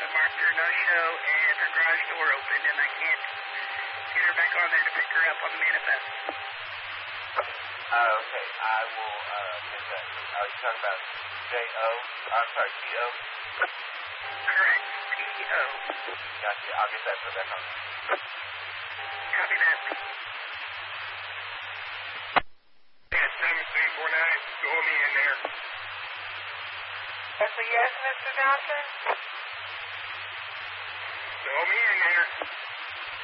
marked her no-show and her garage door opened, and I can't get her back on there to pick her up on the manifest. Okay, I will get that. Are you talking about J-O? I'm sorry, T-O? Correct, T-O. Gotcha, I'll get that put back on. Copy that. Yeah, 7349, throw me in there. That's a yes, Mr. Johnson? Throw me in there.